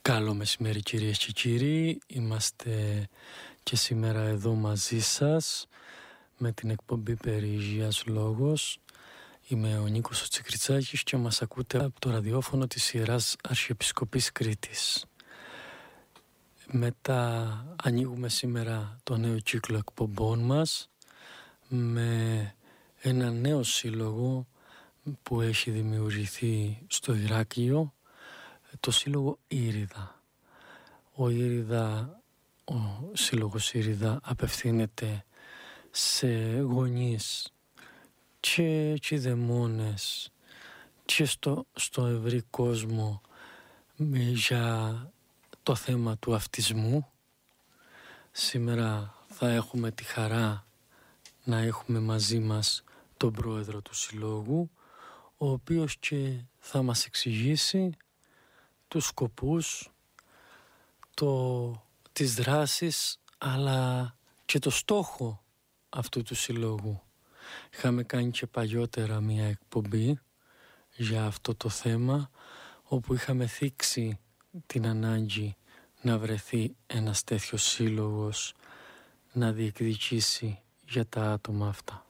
Καλό μεσημέρι κυρίες και κύριοι, είμαστε και σήμερα εδώ μαζί σας με την εκπομπή περί υγείας λόγος. Είμαι ο Νίκος Τσικριτσάκης και μας ακούτε από το ραδιόφωνο της Ιεράς Αρχιεπισκοπής Κρήτης. Μετά ανοίγουμε σήμερα το νέο κύκλο εκπομπών μας με ένα νέο σύλλογο που έχει δημιουργηθεί στο Ηράκλειο, το σύλλογο Ήριδα. Ο σύλλογος Ήριδα απευθύνεται σε γονείς και κηδεμόνες και στο ευρύ κόσμο για το θέμα του αυτισμού. Σήμερα θα έχουμε τη χαρά να έχουμε μαζί μας τον πρόεδρο του συλλόγου, ο οποίος και θα μας εξηγήσει τους σκοπούς, τις δράσεις, αλλά και το στόχο αυτού του συλλόγου. Είχαμε κάνει και παλιότερα μια εκπομπή για αυτό το θέμα, όπου είχαμε θίξει την ανάγκη να βρεθεί ένας τέτοιος σύλλογος να διεκδικήσει για τα άτομα αυτά.